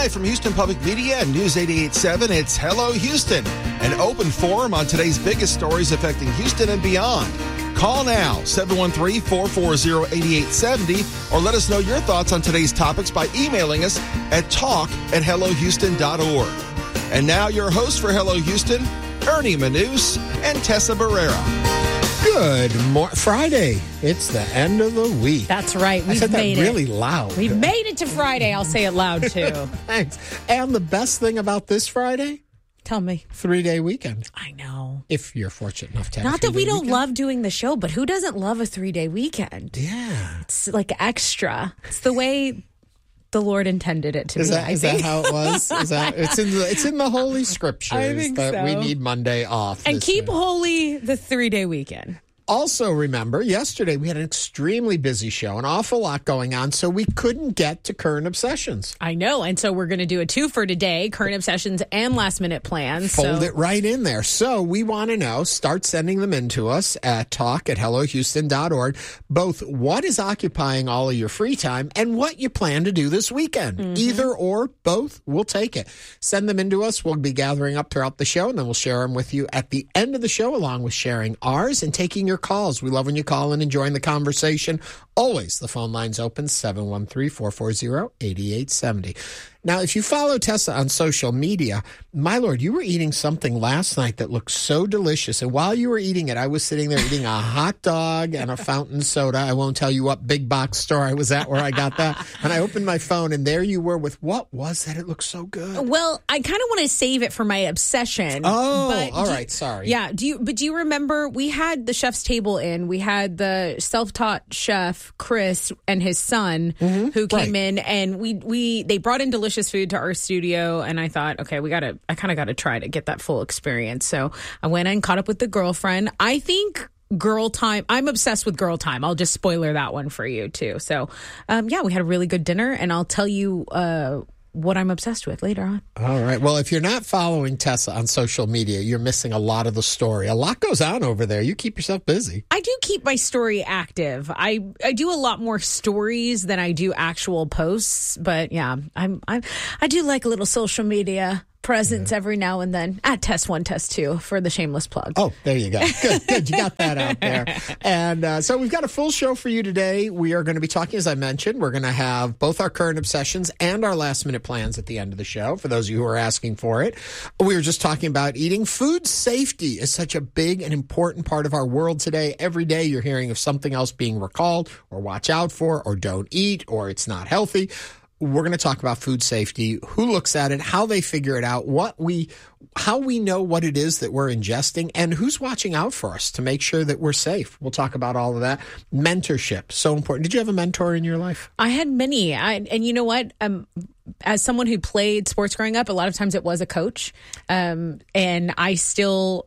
Live from Houston Public Media and News 88.7, it's Hello Houston, an open forum on today's biggest stories affecting Houston and beyond. Call now, 713-440-8870, or let us know your thoughts on today's topics by emailing us at talk@hellohouston.org. And now your hosts for Hello Houston, Ernie Manous and Tessa Barrera. Good morning. Friday. It's the end of the week. That's right. I said that really loud. We've made it to Friday. I'll say it loud, too. Thanks. And the best thing about this Friday? Tell me. 3-day weekend. I know. If you're fortunate enough to have Not that we don't love doing the show, but who doesn't love a 3-day weekend? Yeah. It's like extra. It's the way the Lord intended it to be. Is that how it was? It's in the Holy Scriptures that we need Monday off. And keep holy the 3-day weekend. Also, remember, yesterday we had an extremely busy show, an awful lot going on, so we couldn't get to Current Obsessions. I know, and so we're going to do a two for today, Current Obsessions and Last Minute Plans. Fold it right in there. So we want to know, start sending them in to us at talk@hellohouston.org, both what is occupying all of your free time and what you plan to do this weekend. Mm-hmm. Either or both, we'll take it. Send them in to us. We'll be gathering up throughout the show, and then we'll share them with you at the end of the show, along with sharing ours and taking your calls. We love when you call in and join the conversation. Always, the phone line's open, 713-440-8870. Now, if you follow Tessa on social media, my Lord, you were eating something last night that looked so delicious. And while you were eating it, I was sitting there eating a hot dog and a fountain soda. I won't tell you what big box store I was at where I got that. And I opened my phone, and there you were with, what was that? It looked so good. Well, I kind of want to save it for my obsession. Oh, all right. Sorry. Yeah. Do you remember we had the chef's table in? We had the self-taught chef, Chris, and his son who came in, and they brought in delicious food to our studio, and I thought, okay, I kind of got to try to get that full experience. So I went and caught up with the girlfriend. I think girl time, I'm obsessed with girl time. I'll just spoiler that one for you too. So we had a really good dinner, and I'll tell you what I'm obsessed with later on. All right. Well, if you're not following Tessa on social media, you're missing a lot of the story. A lot goes on over there. You keep yourself busy. I do keep my story active. I do a lot more stories than I do actual posts, but yeah, I do like a little social media presence every now and then at Test 1, Test 2 for the shameless plug. Oh, there you go. Good. You got that out there. And so we've got a full show for you today. We are going to be talking, as I mentioned, we're going to have both our current obsessions and our last minute plans at the end of the show, for those of you who are asking for it. We were just talking about eating. Food safety is such a big and important part of our world today. Every day you're hearing of something else being recalled or watch out for or don't eat or it's not healthy. We're going to talk about food safety, who looks at it, how they figure it out, how we know what it is that we're ingesting, and who's watching out for us to make sure that we're safe. We'll talk about all of that. Mentorship, so important. Did you have a mentor in your life? I had many. And you know what? As someone who played sports growing up, a lot of times it was a coach. And I still,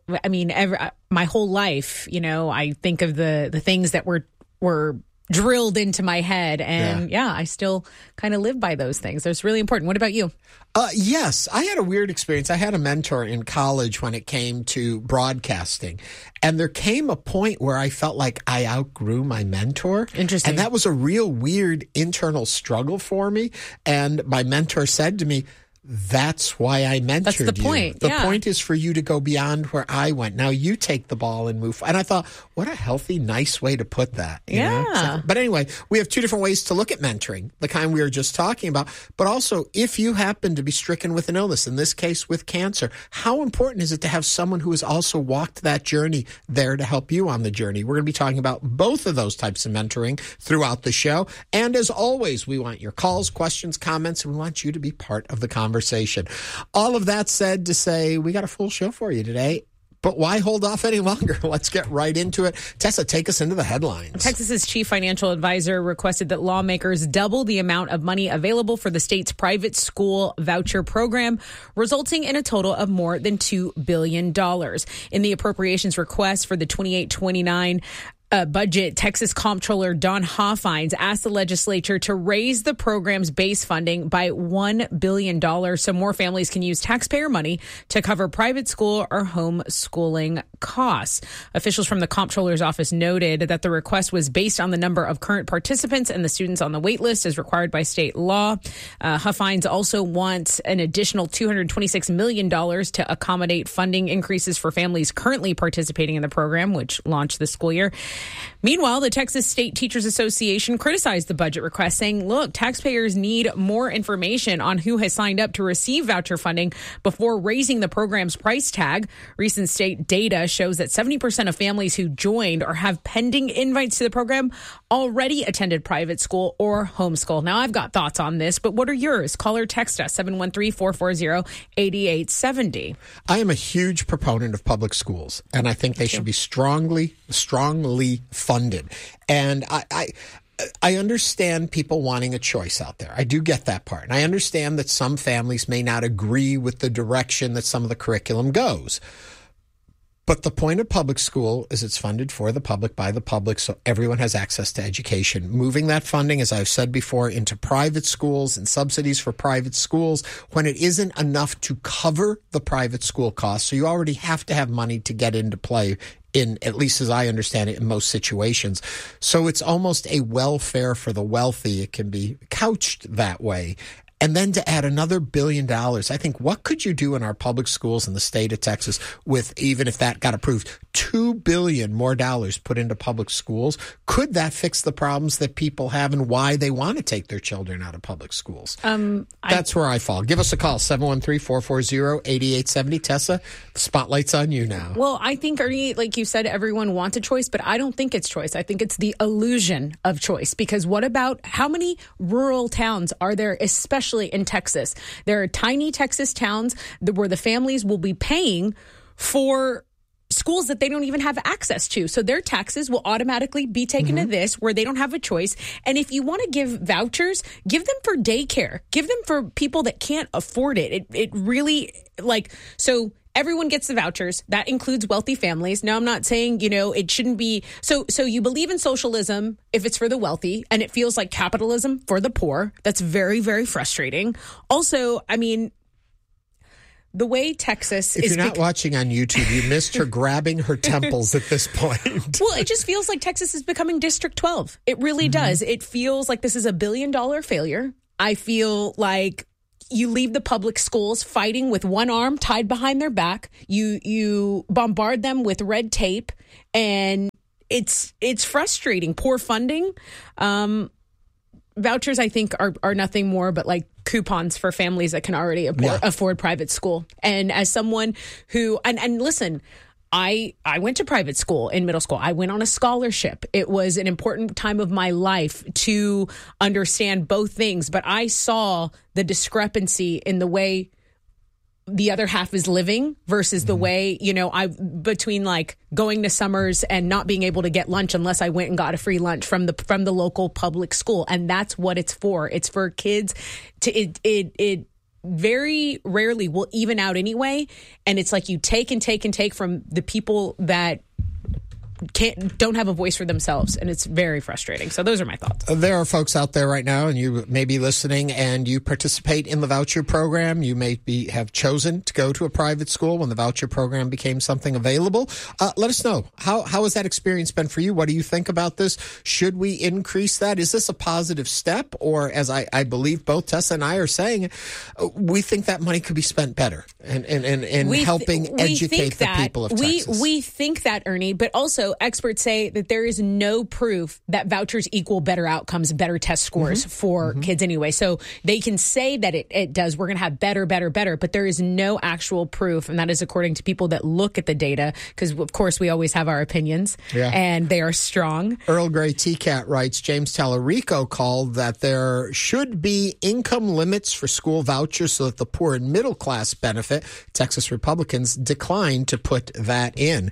my whole life, I think of the things that were drilled into my head. And I still kind of live by those things. That's really important. What about you? Yes, I had a weird experience. I had a mentor in college when it came to broadcasting. And there came a point where I felt like I outgrew my mentor. Interesting. And that was a real weird internal struggle for me. And my mentor said to me, that's why I mentored you. That's the point. The point is for you to go beyond where I went. Now you take the ball and move. And I thought, what a healthy, nice way to put that. You know? So, but anyway, we have two different ways to look at mentoring, the kind we were just talking about. But also, if you happen to be stricken with an illness, in this case with cancer, how important is it to have someone who has also walked that journey there to help you on the journey? We're going to be talking about both of those types of mentoring throughout the show. And as always, we want your calls, questions, comments, and we want you to be part of the conversation. All of that said to say, we got a full show for you today. But why hold off any longer? Let's get right into it. Tessa, take us into the headlines. Texas's chief financial advisor requested that lawmakers double the amount of money available for the state's private school voucher program, resulting in a total of more than $2 billion. In the appropriations request for the 28-29 budget, Texas Comptroller Don Hoffines asked the legislature to raise the program's base funding by $1 billion so more families can use taxpayer money to cover private school or homeschooling costs. Officials from the Comptroller's office noted that the request was based on the number of current participants and the students on the wait list as required by state law. Huffines also wants an additional $226 million to accommodate funding increases for families currently participating in the program, which launched this school year. Meanwhile, the Texas State Teachers Association criticized the budget request, saying, look, taxpayers need more information on who has signed up to receive voucher funding before raising the program's price tag. Recent state data shows that 70% of families who joined or have pending invites to the program already attended private school or homeschool. Now, I've got thoughts on this, but what are yours? Call or text us, 713-440-8870. I am a huge proponent of public schools, and I think they should be strongly funded. And I understand people wanting a choice out there. I do get that part. And I understand that some families may not agree with the direction that some of the curriculum goes. But the point of public school is it's funded for the public, by the public, so everyone has access to education. Moving that funding, as I've said before, into private schools and subsidies for private schools when it isn't enough to cover the private school costs. So you already have to have money to get into play in, at least as I understand it, in most situations. So it's almost a welfare for the wealthy. It can be couched that way. And then to add another $1 billion, I think, what could you do in our public schools in the state of Texas with, even if that got approved, $2 billion more dollars put into public schools? Could that fix the problems that people have and why they want to take their children out of public schools? That's where I fall. Give us a call, 713-440-8870. Tessa, the spotlight's on you now. Well, I think, Ernie, like you said, everyone wants a choice, but I don't think it's choice. I think it's the illusion of choice. Because what about how many rural towns are there, especially in Texas? There are tiny Texas towns where the families will be paying for schools that they don't even have access to. So their taxes will automatically be taken to this, where they don't have a choice. And if you want to give vouchers, give them for daycare. Give them for people that can't afford it. It really, so everyone gets the vouchers. That includes wealthy families. Now, I'm not saying, it shouldn't be. So you believe in socialism if it's for the wealthy, and it feels like capitalism for the poor. That's very, very frustrating. Also, I mean, the way Texas is... If you're not watching on YouTube, you missed her grabbing her temples at this point. Well, it just feels like Texas is becoming District 12. It really does. It feels like this is a $1 billion failure. I feel like you leave the public schools fighting with one arm tied behind their back. You bombard them with red tape, and it's frustrating. Poor funding. Vouchers, I think, are nothing more but like coupons for families that can already afford private school. And as someone who, and listen, I went to private school in middle school. I went on a scholarship. It was an important time of my life to understand both things. But I saw the discrepancy in the way the other half is living versus the way, between like going to summers and not being able to get lunch unless I went and got a free lunch from the local public school. And that's what it's for. It's for kids to, it very rarely will even out anyway. And it's like you take and take and take from the people that don't have a voice for themselves, and it's very frustrating. So those are my thoughts. There are folks out there right now, and you may be listening, and you participate in the voucher program. You may have chosen to go to a private school when the voucher program became something available. Let us know. How has that experience been for you? What do you think about this? Should we increase that? Is this a positive step? Or, as I believe both Tessa and I are saying, we think that money could be spent better and helping educate the people of Texas. We think that, Ernie, but also experts say that there is no proof that vouchers equal better outcomes, better test scores for kids anyway. So they can say that it does. We're going to have better, but there is no actual proof. And that is according to people that look at the data, because, of course, we always have our opinions, and they are strong. Earl Grey TCAT writes, James Tallarico called that there should be income limits for school vouchers so that the poor and middle class benefit. Texas Republicans declined to put that in.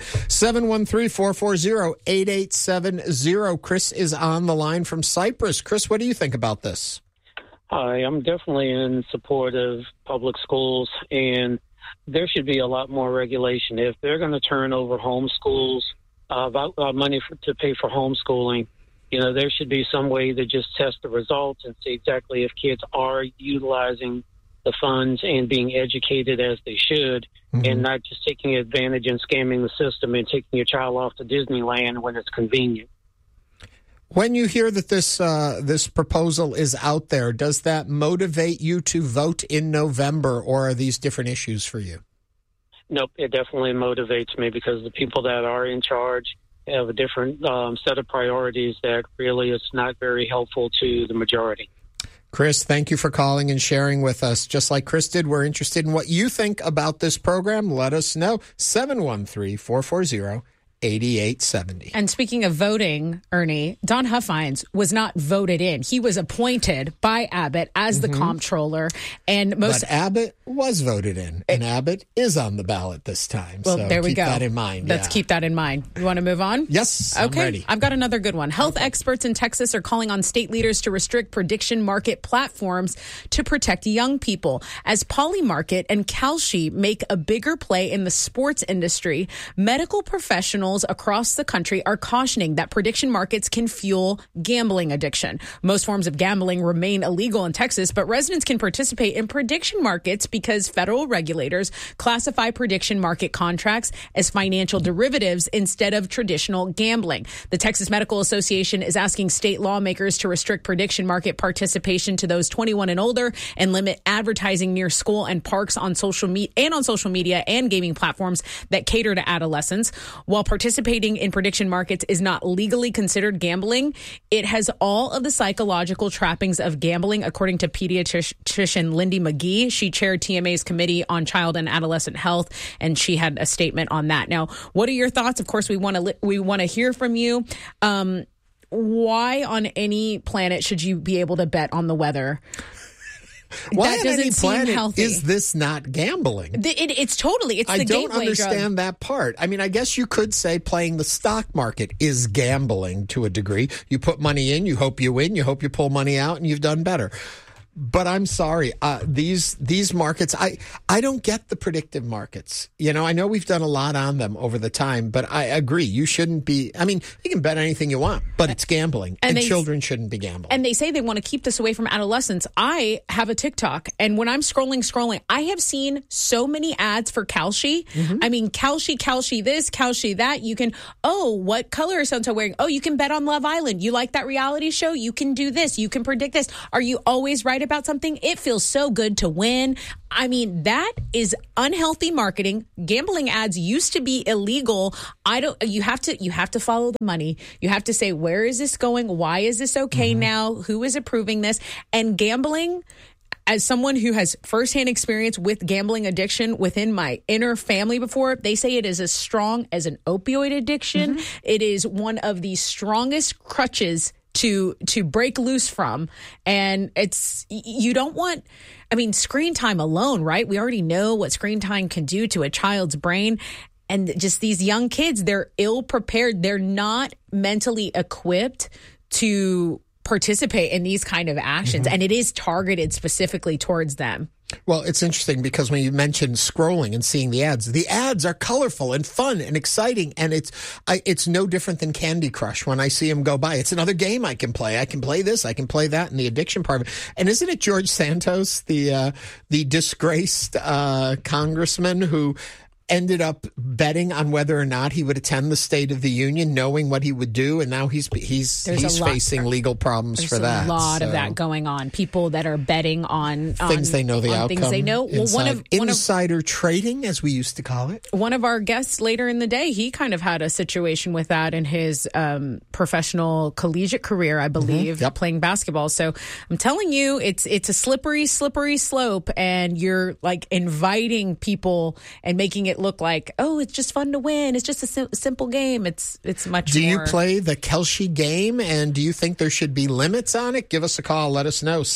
713-440-8870. Chris is on the line from Cypress. Chris, what do you think about this? Hi, I'm definitely in support of public schools, and there should be a lot more regulation. If they're going to turn over homeschools, money to pay for homeschooling, there should be some way to just test the results and see exactly if kids are utilizing the funds and being educated as they should, and not just taking advantage and scamming the system and taking your child off to Disneyland when it's convenient. When you hear that this proposal is out there, does that motivate you to vote in November, or are these different issues for you? Nope, it definitely motivates me because the people that are in charge have a different set of priorities that really is not very helpful to the majority. Chris, thank you for calling and sharing with us. Just like Chris did, we're interested in what you think about this program. Let us know. 713-440-8870. And speaking of voting, Ernie, Don Huffines was not voted in. He was appointed by Abbott as the comptroller. But Abbott was voted in, and Abbott is on the ballot this time. Well, so there we go. Keep that in mind. Let's keep that in mind. You want to move on? Yes, okay. I'm ready. I've got another good one. Health experts in Texas are calling on state leaders to restrict prediction market platforms to protect young people. As Polymarket and Kalshi make a bigger play in the sports industry, medical professionals across the country are cautioning that prediction markets can fuel gambling addiction. Most forms of gambling remain illegal in Texas, but residents can participate in prediction markets because federal regulators classify prediction market contracts as financial derivatives instead of traditional gambling. The Texas Medical Association is asking state lawmakers to restrict prediction market participation to those 21 and older and limit advertising near school and parks on social media and gaming platforms that cater to adolescents. While participating in prediction markets is not legally considered gambling, it has all of the psychological trappings of gambling, according to pediatrician Lindy McGee. She chaired TMA's Committee on Child and Adolescent Health, and she had a statement on that. Now, what are your thoughts? Of course, we want to hear from you. Why on any planet should you be able to bet on the weather? Why that on any planet healthy. Is this not gambling? It's totally. It's the I don't gateway understand that part. I mean, I guess you could say playing the stock market is gambling to a degree. You put money in, you hope you win, you hope you pull money out, and you've done better. But I'm sorry, these markets, I don't get the predictive markets. You know, I know we've done a lot on them over the time, but I agree. You shouldn't be, I mean, you can bet anything you want, but it's gambling, and children shouldn't be gambling. And they say they want to keep this away from adolescents. I have a TikTok, and when I'm scrolling, I have seen so many ads for Kalshi. I mean, Kalshi this, Kalshi that. You can, what color is so-and-so wearing? Oh, you can bet on Love Island. You like that reality show? You can do this. You can predict this. Are you always right about something? It feels so good to win. I mean, that is unhealthy marketing. Gambling ads used to be illegal. You have to follow the money. You have to say, where is this going? Why is this okay now? Who is approving this? And gambling, as someone who has firsthand experience with gambling addiction within my inner family before, they say it is as strong as an opioid addiction. It is one of the strongest crutches to break loose from. And you don't want, I mean, screen time alone, right? We already know what screen time can do to a child's brain. And just these young kids, they're ill prepared. They're not mentally equipped to participate in these kind of actions. And it is targeted specifically towards them. Well, it's interesting because when you mentioned scrolling and seeing the ads are colorful and fun and exciting, and it's no different than Candy Crush when I see them go by. It's another game I can play. I can play this, I can play that, and the addiction part of it. And isn't it George Santos, the disgraced congressman who ended up betting on whether or not he would attend the State of the Union, knowing what he would do, and now he's facing legal problems for that. There's a lot of that going on. People that are betting on things they know the outcome. Things they know. Insider trading, as we used to call it. One of our guests later in the day, he kind of had a situation with that in his professional collegiate career, I believe, playing basketball. So I'm telling you, it's a slippery slope, and you're like inviting people and making it look like, it's just fun to win. It's just a simple game. It's much more. Do you play the Kalshi game, and do you think there should be limits on it? Give us a call. Let us know.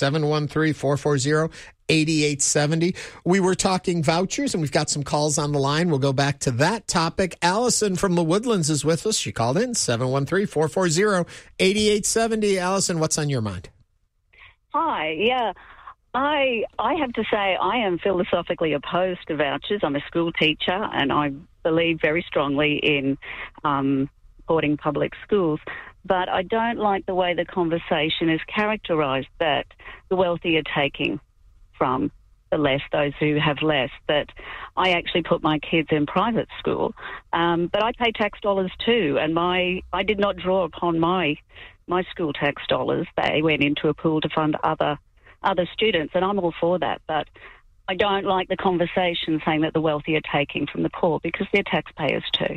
713-440-8870. We were talking vouchers, and we've got some calls on the line. We'll go back to that topic. Allison from the Woodlands is with us. She called in, 713-440-8870. Allison, what's on your mind? Hi, yeah. I have to say I am philosophically opposed to vouchers. I'm a school teacher, and I believe very strongly in supporting public schools. But I don't like the way the conversation is characterized, that the wealthy are taking from less, those who have less, that I actually put my kids in private school. But I pay tax dollars too, and I did not draw upon my school tax dollars. They went into a pool to fund other students, and I'm all for that. But I don't like the conversation saying that the wealthy are taking from the poor, because they're taxpayers too.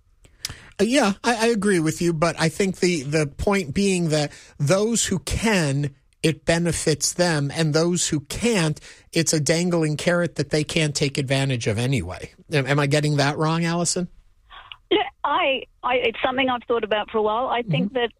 Yeah, I agree with you, but I think the point being that those who can, it benefits them, and those who can't, it's a dangling carrot that they can't take advantage of anyway. Am I getting that wrong, Allison? Yeah, it's something I've thought about for a while. I think that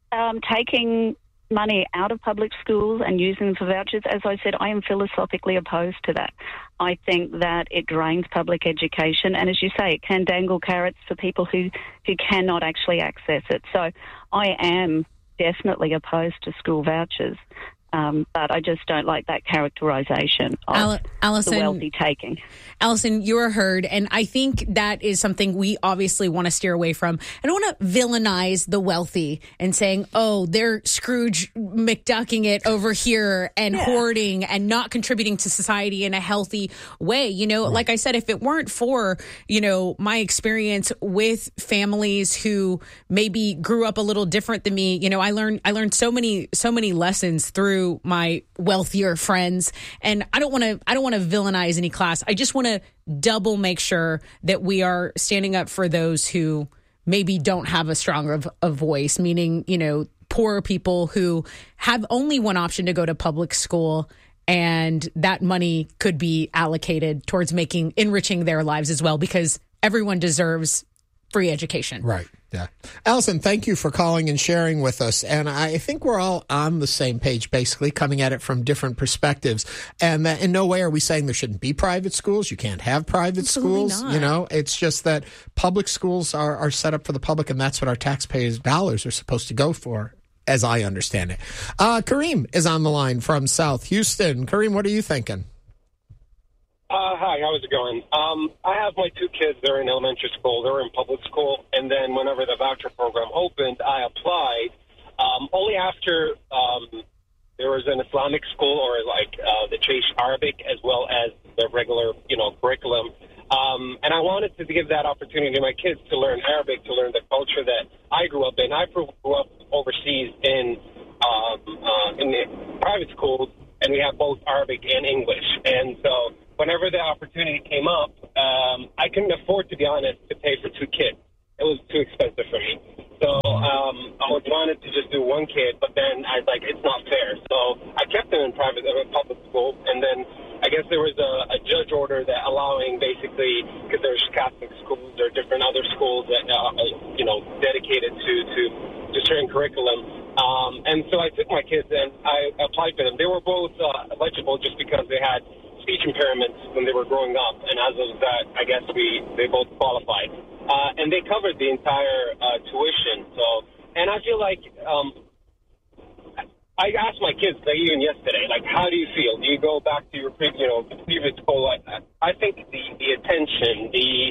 taking money out of public schools and using them for vouchers, as I said, I am philosophically opposed to that. I think that it drains public education, and as you say, it can dangle carrots for people who cannot actually access it. So I am definitely opposed to school vouchers, but I just don't like that characterization of Allison, the wealthy taking. Allison, you're heard, and I think that is something we obviously want to steer away from. I don't want to villainize the wealthy and saying, oh, they're Scrooge McDucking it over here and hoarding and not contributing to society in a healthy way. You know, like I said, if it weren't for, my experience with families who maybe grew up a little different than me, I learned so many lessons through my wealthier friends, and I don't want to villainize any class. I just want to double make sure that we are standing up for those who maybe don't have a strong of a voice, meaning, poorer people who have only one option to go to public school, and that money could be allocated towards enriching their lives as well, because everyone deserves free education. Right. Yeah. Allison, thank you for calling and sharing with us. And I think we're all on the same page, basically, coming at it from different perspectives. And that in no way are we saying there shouldn't be private schools. You can't have private Absolutely schools. Not. It's just that public schools are set up for the public, and that's what our taxpayers' dollars are supposed to go for, as I understand it. Kareem is on the line from South Houston. Kareem, what are you thinking? Hi, how's it going? I have my two kids. They're in elementary school. They're in public school. And then whenever the voucher program opened, I applied. Only after there was an Islamic school, or the Chase Arabic, as well as the regular, curriculum. And I wanted to give that opportunity to my kids to learn Arabic, to learn the culture that I grew up in. I grew up overseas in the private schools, and we have both Arabic and English. And so whenever the opportunity came up, I couldn't afford, to be honest, to pay for two kids. It was too expensive for me. So I wanted to just do one kid, but then I was like, it's not fair. So I kept them in public school, and then I guess there was a judge order that allowing, basically, because there's Catholic schools or different other schools that dedicated to certain curriculum. And so I took my kids and I applied for them. They were both eligible just because they had speech impairments when they were growing up, and as of that, I guess they both qualified, and they covered the entire tuition. So, and I feel like I asked my kids, even yesterday, how do you feel? Do you go back to your previous school? I think the attention, the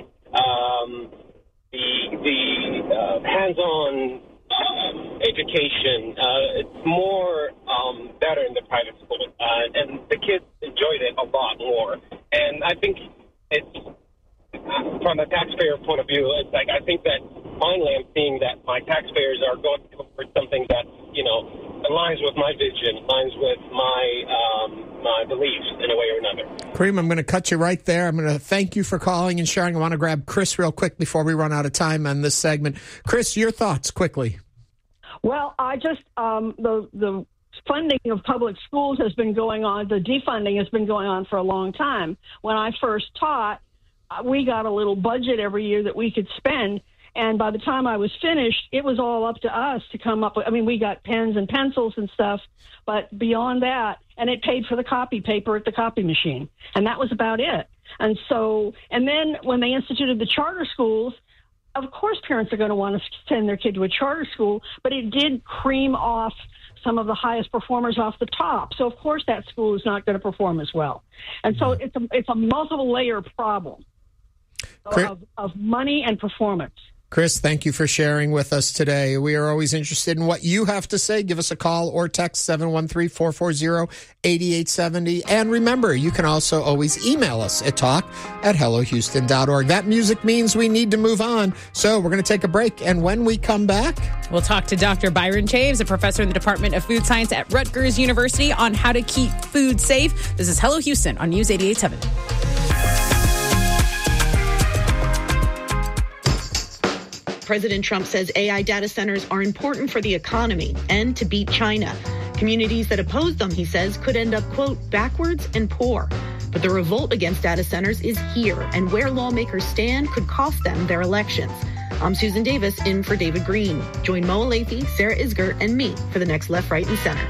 hands-on education, it's more better in the private school, and the kids enjoyed it a lot more. And I think it's, from a taxpayer point of view, it's I think that finally I'm seeing that my taxpayers are going for something that aligns with my vision, aligns with my beliefs in a way or another. Kareem, I'm going to cut you right there. I'm going to thank you for calling and sharing. I want to grab Chris real quick before we run out of time on this segment. Chris, your thoughts quickly. Well, I just the funding of public schools has been going on. The defunding has been going on for a long time. When I first taught, we got a little budget every year that we could spend. And by the time I was finished, it was all up to us to come up with, we got pens and pencils and stuff, but beyond that, and it paid for the copy paper at the copy machine. And that was about it. And then when they instituted the charter schools, of course parents are going to want to send their kid to a charter school, but it did cream off some of the highest performers off the top. So, of course, that school is not going to perform as well. And so it's a multiple-layer problem of money and performance. Chris, thank you for sharing with us today. We are always interested in what you have to say. Give us a call or text 713-440-8870. And remember, you can also always email us at talk@hellohouston.org. That music means we need to move on. So we're going to take a break. And when we come back, we'll talk to Dr. Byron Chaves, a professor in the Department of Food Science at Rutgers University, on how to keep food safe. This is Hello Houston on News 88.7. President Trump says AI data centers are important for the economy and to beat China. Communities that oppose them, he says, could end up, quote, backwards and poor. But the revolt against data centers is here, and where lawmakers stand could cost them their elections. I'm Susan Davis, in for David Green. Join Mo Alathe, Sarah Isgert, and me for the next Left, Right, and Center.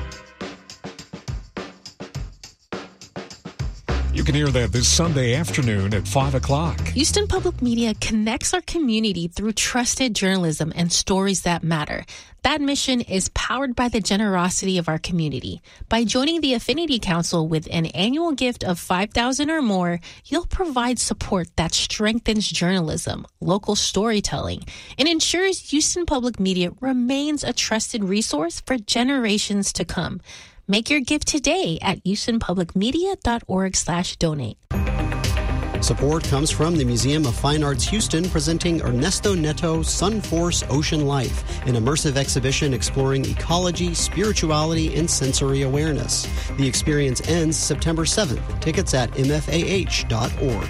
You can hear that this Sunday afternoon at 5 o'clock. Houston Public Media connects our community through trusted journalism and stories that matter. That mission is powered by the generosity of our community. By joining the Affinity Council with an annual gift of $5,000 or more, you'll provide support that strengthens journalism, local storytelling, and ensures Houston Public Media remains a trusted resource for generations to come. Make your gift today at houstonpublicmedia.org/donate. Support comes from the Museum of Fine Arts Houston, presenting Ernesto Neto Sunforce Ocean Life, an immersive exhibition exploring ecology, spirituality, and sensory awareness. The experience ends September 7th. Tickets at mfah.org.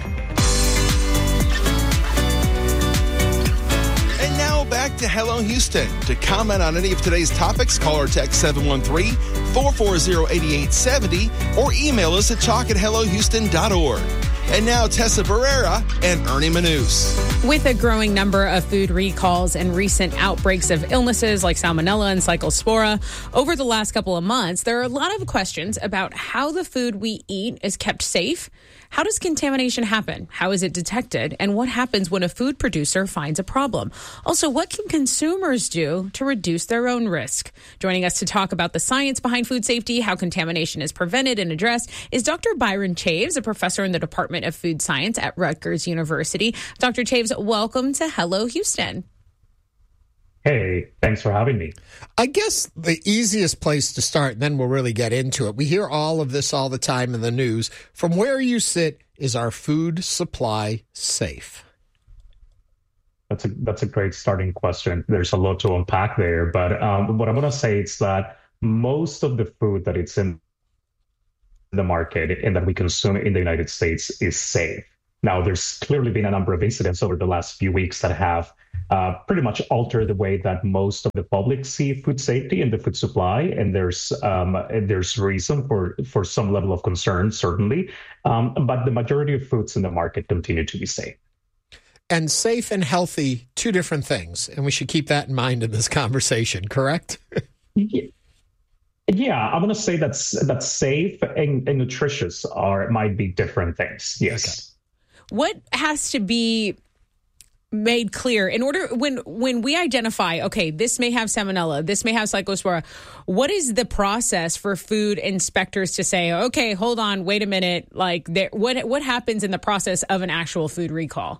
Back to Hello Houston. To comment on any of today's topics, call or text 713-440-8870 or email us at talk@hellohouston.org. And now Tessa Barrera and Ernie Manous. With a growing number of food recalls and recent outbreaks of illnesses like Salmonella and Cyclospora over the last couple of months, there are a lot of questions about how the food we eat is kept safe. How does contamination happen? How is it detected? And what happens when a food producer finds a problem? Also, what can consumers do to reduce their own risk? Joining us to talk about the science behind food safety, how contamination is prevented and addressed, is Dr. Byron Chaves, a professor in the Department of Food Science at Rutgers University. Dr. Chaves, welcome to Hello Houston. Hey, thanks for having me. I guess the easiest place to start, and then we'll really get into it. We hear all of this all the time in the news. From where you sit, is our food supply safe? That's a great starting question. There's a lot to unpack there, but what I'm going to say is that most of the food that it's in the market and that we consume in the United States is safe. Now, there's clearly been a number of incidents over the last few weeks that have pretty much altered the way that most of the public see food safety and the food supply, and there's reason for some level of concern, certainly. But the majority of foods in the market continue to be safe. And safe and healthy, two different things, and we should keep that in mind in this conversation, correct? Yeah, I'm going to say that safe and nutritious might be different things. Yes. Okay. What has to be made clear in order when we identify, okay, this may have Salmonella, this may have Cyclospora, what is the process for food inspectors to say, okay, hold on, wait a minute, like what happens in the process of an actual food recall?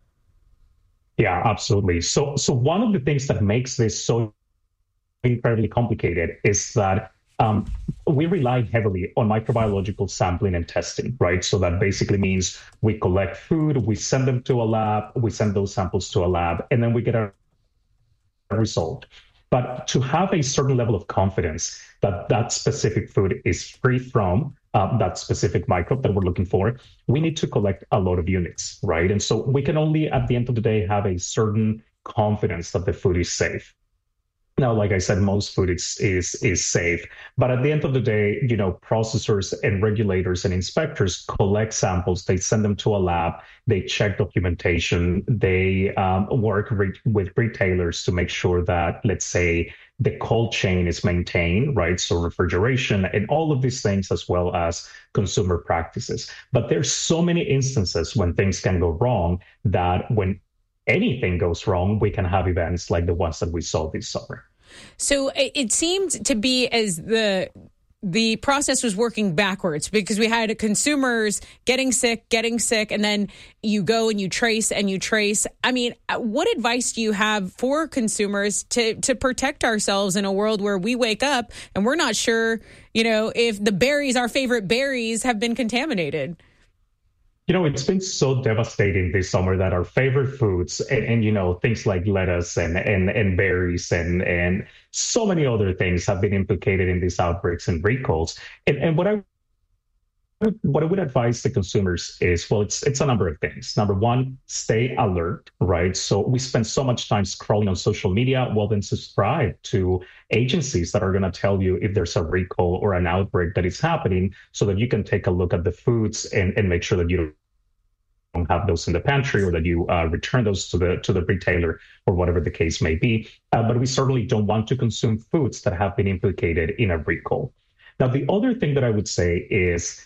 Yeah, absolutely. So one of the things that makes this so incredibly complicated is that we rely heavily on microbiological sampling and testing, right? So that basically means we collect food, we send them to a lab, we send those samples to a lab, and then we get a result. But to have a certain level of confidence that that specific food is free from that specific microbe that we're looking for, we need to collect a lot of units, right? And so we can only, at the end of the day, have a certain confidence that the food is safe. Now, like I said, most food is safe, but at the end of the day, processors and regulators and inspectors collect samples, they send them to a lab, they check documentation, they work with retailers to make sure that, let's say, the cold chain is maintained, right? So refrigeration and all of these things, as well as consumer practices. But there's so many instances when things can go wrong that when anything goes wrong, we can have events like the ones that we saw this summer. So it seemed to be as the the process was working backwards because we had consumers getting sick, and then you go and you trace. I mean, what advice do you have for consumers to protect ourselves in a world where we wake up and we're not sure, if the berries, our favorite berries, have been contaminated? It's been so devastating this summer that our favorite foods and things like lettuce and berries and so many other things have been implicated in these outbreaks and recalls. And what I would advise the consumers is, well, it's a number of things. Number one, stay alert, right? So we spend so much time scrolling on social media. Well, then subscribe to agencies that are going to tell you if there's a recall or an outbreak that is happening so that you can take a look at the foods and make sure that you don't have those in the pantry or that you return those to the retailer or whatever the case may be. But we certainly don't want to consume foods that have been implicated in a recall. Now, the other thing that I would say is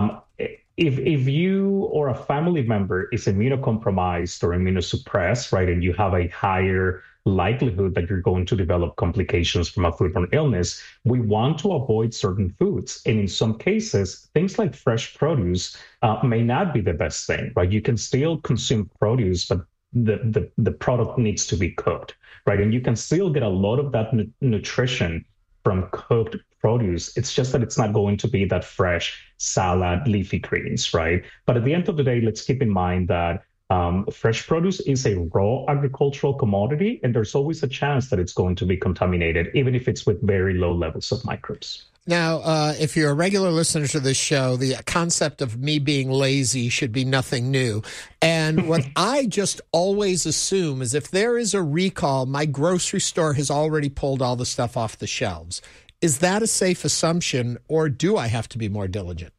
if you or a family member is immunocompromised or immunosuppressed, right, and you have a higher likelihood that you're going to develop complications from a foodborne illness, we want to avoid certain foods. And in some cases, things like fresh produce may not be the best thing, right? You can still consume produce, but the product needs to be cooked, right? And you can still get a lot of that nutrition from cooked produce. It's just that it's not going to be that fresh salad, leafy greens, right? But at the end of the day, let's keep in mind that fresh produce is a raw agricultural commodity, and there's always a chance that it's going to be contaminated, even if it's with very low levels of microbes. Now, if you're a regular listener to this show, the concept of me being lazy should be nothing new. And what I just always assume is if there is a recall, my grocery store has already pulled all the stuff off the shelves. Is that a safe assumption, or do I have to be more diligent?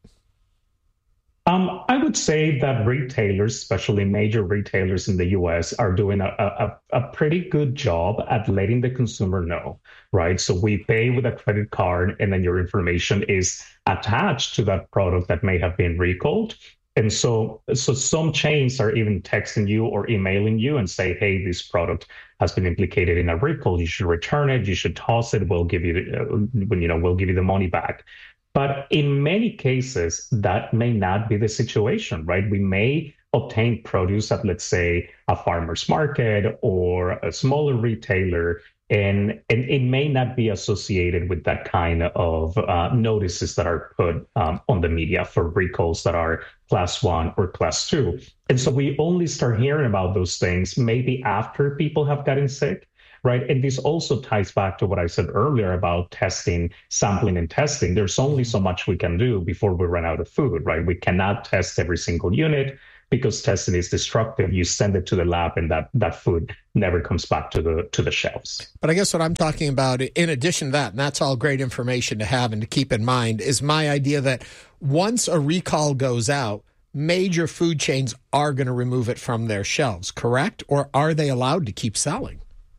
I would say that retailers, especially major retailers in the U.S., are doing a pretty good job at letting the consumer know, right? So we pay with a credit card, and then your information is attached to that product that may have been recalled. And so some chains are even texting you or emailing you and say, hey, this product has been implicated in a recall. You should return it. You should toss it. We'll give you, we'll give you the money back. But in many cases, that may not be the situation, right? We may obtain produce at, let's say, a farmer's market or a smaller retailer, and it may not be associated with that kind of notices that are put on the media for recalls that are class 1 or class 2. And so we only start hearing about those things maybe after people have gotten sick. Right. And this also ties back to what I said earlier about testing, sampling and testing. There's only so much we can do before we run out of food. Right. We cannot test every single unit because testing is destructive. You send it to the lab and that food never comes back to the shelves. But I guess what I'm talking about, in addition to that, and that's all great information to have and to keep in mind, is my idea that once a recall goes out, major food chains are going to remove it from their shelves, correct? Or are they allowed to keep selling?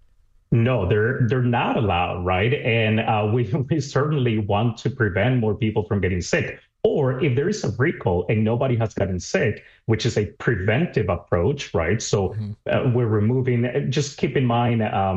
No, they're not allowed, right? And we certainly want to prevent more people from getting sick. Or if there is a recall and nobody has gotten sick, which is a preventive approach, right? So we're removing, just keep in mind,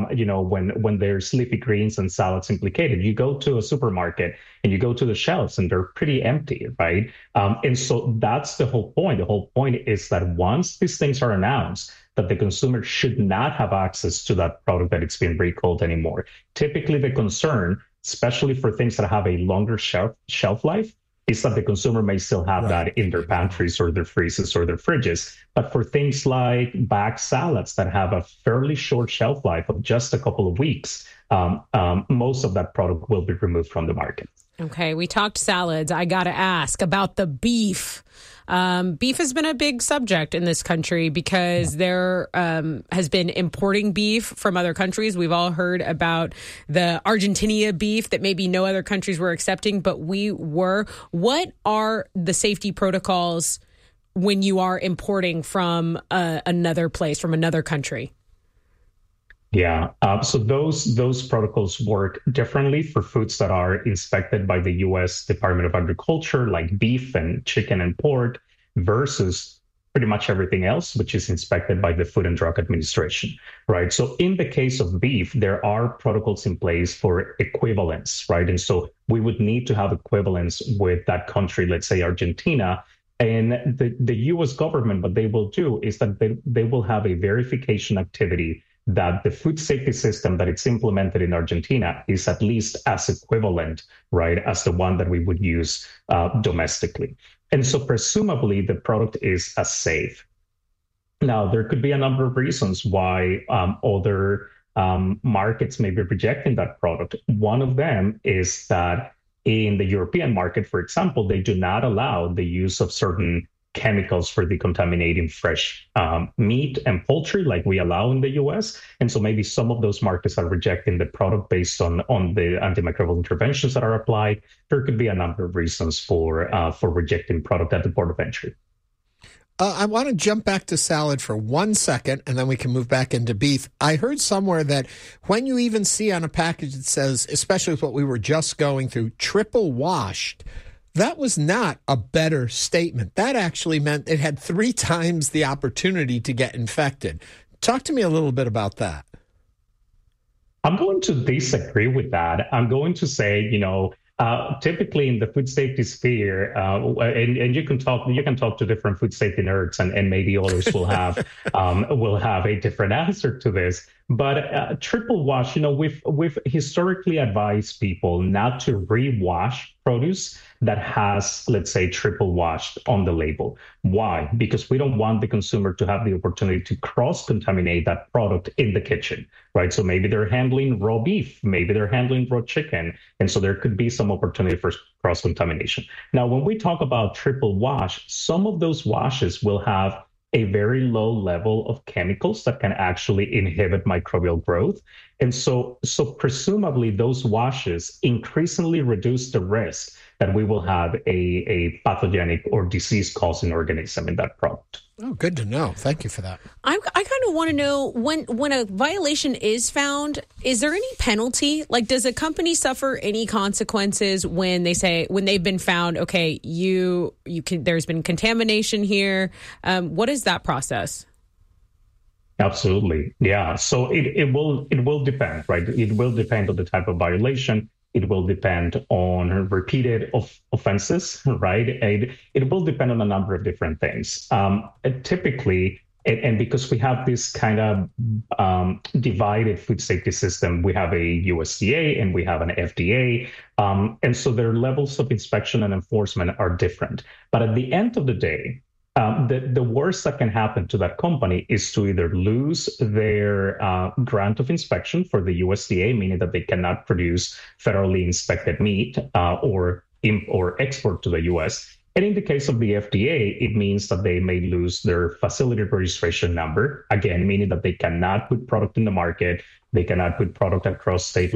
when there's leafy greens and salads implicated, you go to a supermarket and you go to the shelves and they're pretty empty, right? And so that's the whole point. The whole point is that once these things are announced, that the consumer should not have access to that product that it's been recalled anymore. Typically, the concern, especially for things that have a longer shelf life, is that the consumer may still have that in their pantries or their freezers or their fridges. But for things like bagged salads that have a fairly short shelf life of just a couple of weeks, most of that product will be removed from the market. Okay, we talked salads. I got to ask about the beef. Beef has been a big subject in this country because there has been importing beef from other countries. We've all heard about the Argentina beef that maybe no other countries were accepting, but we were. What are the safety protocols when you are importing from another place, from another country? Yeah, so those protocols work differently for foods that are inspected by the U.S. Department of Agriculture, like beef and chicken and pork, versus pretty much everything else, which is inspected by the Food and Drug Administration, right? So in the case of beef, there are protocols in place for equivalence, right? And so we would need to have equivalence with that country, let's say Argentina. And the U.S. government, what they will do is that they will have a verification activity that the food safety system that it's implemented in Argentina is at least as equivalent, right, as the one that we would use domestically. And so presumably the product is as safe. Now, there could be a number of reasons why other markets may be rejecting that product. One of them is that in the European market, for example, they do not allow the use of certain chemicals for decontaminating fresh meat and poultry like we allow in the US. And so maybe some of those markets are rejecting the product based on the antimicrobial interventions that are applied. There could be a number of reasons for rejecting product at the port of entry. I want to jump back to salad for 1 second, and then we can move back into beef. I heard somewhere that when you even see on a package that says, especially with what we were just going through, triple washed, that was not a better statement. That actually meant it had 3 times the opportunity to get infected. Talk to me a little bit about that. I'm going to disagree with that. I'm going to say, typically in the food safety sphere, and you can talk to different food safety nerds, and maybe others will have a different answer to this. But triple wash, we've historically advised people not to rewash produce that has, let's say, triple washed on the label. Why? Because we don't want the consumer to have the opportunity to cross-contaminate that product in the kitchen, right? So maybe they're handling raw beef, maybe they're handling raw chicken, and so there could be some opportunity for cross-contamination. Now, when we talk about triple wash, some of those washes will have a very low level of chemicals that can actually inhibit microbial growth. And so presumably those washes increasingly reduce the risk that we will have a pathogenic or disease-causing organism in that product. Oh, good to know. Thank you for that. I kind of want to know, when a violation is found, is there any penalty? Like, does a company suffer any consequences when they've been found, okay, there's been contamination here? What is that process? Absolutely. Yeah. So it will depend, right? It will depend on the type of violation. It will depend on repeated offenses, right? It will depend on a number of different things. Typically, and because we have this kind of divided food safety system, we have a USDA and we have an FDA. And so their levels of inspection and enforcement are different. But at the end of the day, the worst that can happen to that company is to either lose their grant of inspection for the USDA, meaning that they cannot produce federally inspected meat or export to the US. And in the case of the FDA, it means that they may lose their facility registration number, again, meaning that they cannot put product in the market, they cannot put product across state lines.